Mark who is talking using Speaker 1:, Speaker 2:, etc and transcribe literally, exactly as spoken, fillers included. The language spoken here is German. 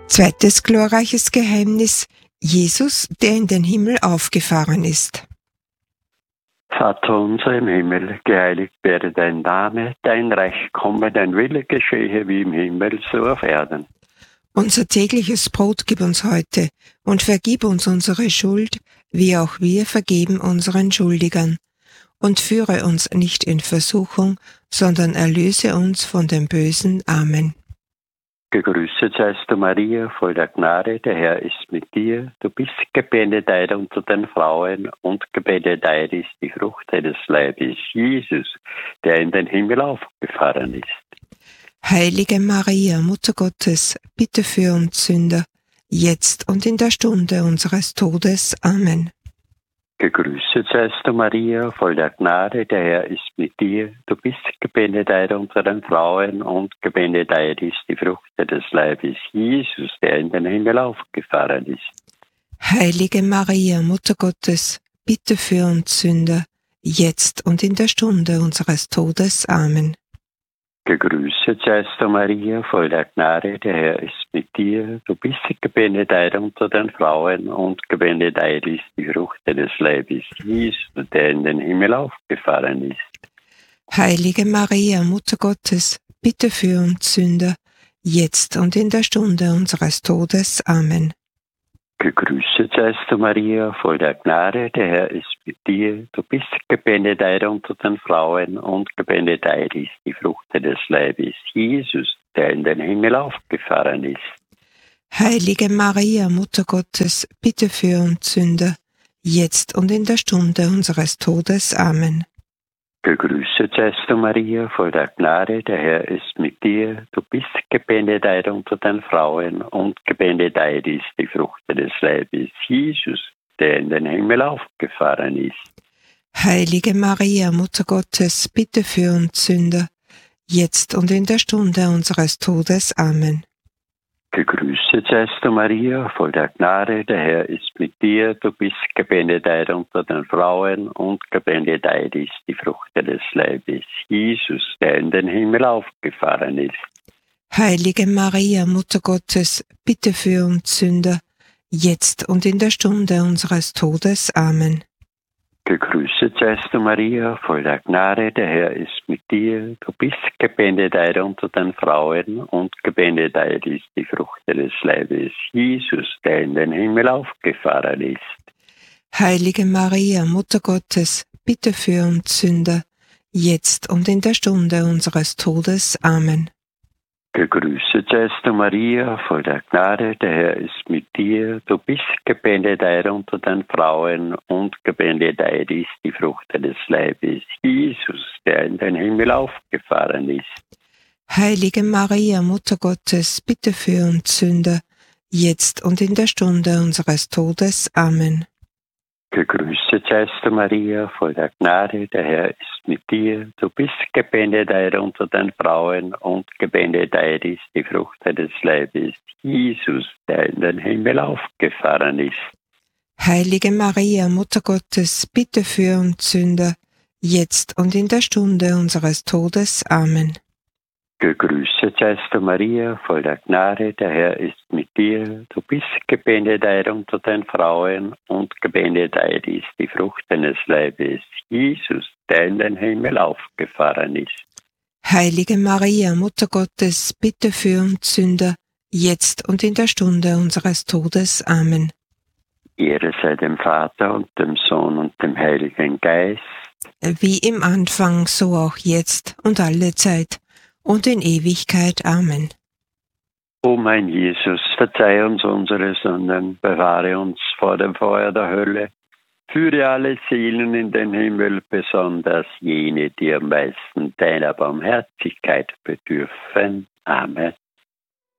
Speaker 1: Zweites glorreiches Geheimnis: Jesus, der in den Himmel aufgefahren ist.
Speaker 2: Vater unser im Himmel, geheiligt werde dein Name, dein Reich komme, dein Wille geschehe wie im Himmel, so auf Erden.
Speaker 1: Unser tägliches Brot gib uns heute und vergib uns unsere Schuld, wie auch wir vergeben unseren Schuldigern. Und führe uns nicht in Versuchung, sondern erlöse uns von dem Bösen. Amen.
Speaker 2: Gegrüßet seist du, Maria, voll der Gnade, der Herr ist mit dir. Du bist gebenedeit unter den Frauen und gebenedeit ist die Frucht deines Leibes, Jesus, der in den Himmel aufgefahren ist.
Speaker 1: Heilige Maria, Mutter Gottes, bitte für uns Sünder, jetzt und in der Stunde unseres Todes. Amen.
Speaker 2: Gegrüßet seist du, Maria, voll der Gnade, der Herr ist mit dir. Du bist gebenedeit unter den Frauen und gebenedeit ist die Frucht des Leibes, Jesus, der in den Himmel aufgefahren ist.
Speaker 1: Heilige Maria, Mutter Gottes, bitte für uns Sünder, jetzt und in der Stunde unseres Todes. Amen.
Speaker 2: Gegrüßet seist du, Maria, voll der Gnade, der Herr ist mit dir. Du bist gebenedeit unter den Frauen und gebenedeit ist die Frucht des Leibes, Jesus, der in den Himmel aufgefahren ist.
Speaker 1: Heilige Maria, Mutter Gottes, bitte für uns Sünder, jetzt und in der Stunde unseres Todes. Amen.
Speaker 2: Gegrüßet seist du, Maria, voll der Gnade, der Herr ist mit dir. Du bist gebenedeit unter den Frauen und gebenedeit ist die Frucht des Leibes, Jesus, der in den Himmel aufgefahren ist.
Speaker 1: Heilige Maria, Mutter Gottes, bitte für uns Sünder, jetzt und in der Stunde unseres Todes. Amen.
Speaker 2: Gegrüßet seist du, Maria, voll der Gnade, der Herr ist mit dir. Du bist gebenedeit unter den Frauen und gebenedeit ist die Frucht des Leibes, Jesus, der in den Himmel aufgefahren ist.
Speaker 1: Heilige Maria, Mutter Gottes, bitte für uns Sünder, jetzt und in der Stunde unseres Todes. Amen.
Speaker 2: Gegrüßet seist du, Maria, voll der Gnade, der Herr ist mit dir. Du bist gebenedeit unter den Frauen und gebenedeit ist die Frucht des Leibes, Jesus, der in den Himmel aufgefahren ist.
Speaker 1: Heilige Maria, Mutter Gottes, bitte für uns Sünder, jetzt und in der Stunde unseres Todes. Amen.
Speaker 2: Gegrüßet seist du, Maria, voll der Gnade, der Herr ist mit dir. Du bist gebenedeit unter den Frauen und gebenedeit ist die Frucht des Leibes, Jesus, der in den Himmel aufgefahren ist.
Speaker 1: Heilige Maria, Mutter Gottes, bitte für uns Sünder, jetzt und in der Stunde unseres Todes. Amen.
Speaker 2: Gegrüßet seist du, Maria, voll der Gnade, der Herr ist mit dir. Du bist gebenedeit unter den Frauen und gebenedeit ist die Frucht des Leibes, Jesus, der in den Himmel aufgefahren ist.
Speaker 1: Heilige Maria, Mutter Gottes, bitte für uns Sünder, jetzt und in der Stunde unseres Todes. Amen.
Speaker 2: Gegrüßet seist du, Maria, voll der Gnade, der Herr ist mit dir. Du bist gebenedeit unter den Frauen und gebenedeit ist die Frucht des Leibes, Jesus, der in den Himmel aufgefahren ist.
Speaker 1: Heilige Maria, Mutter Gottes, bitte für uns Sünder, jetzt und in der Stunde unseres Todes. Amen.
Speaker 2: Gegrüßet seist du, Maria, voll der Gnade, der Herr ist mit dir. Du bist gebenedeit unter den Frauen und gebenedeit ist die Frucht deines Leibes, Jesus, der in den Himmel aufgefahren ist.
Speaker 1: Heilige Maria, Mutter Gottes, bitte für uns Sünder, jetzt und in der Stunde unseres Todes. Amen.
Speaker 2: Ehre sei dem Vater und dem Sohn und dem Heiligen Geist.
Speaker 1: Wie im Anfang, so auch jetzt und alle Zeit und in Ewigkeit. Amen.
Speaker 2: O mein Jesus, verzeih uns unsere Sünden, bewahre uns vor dem Feuer der Hölle, führe alle Seelen in den Himmel, besonders jene, die am meisten deiner Barmherzigkeit bedürfen. Amen.